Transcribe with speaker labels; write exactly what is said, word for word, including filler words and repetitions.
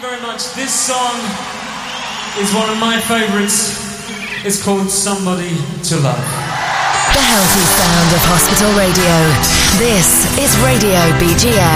Speaker 1: very much. This song is one of my favourites. It's called Somebody to Love.
Speaker 2: The healthy sound of hospital radio. This is Radio B G M.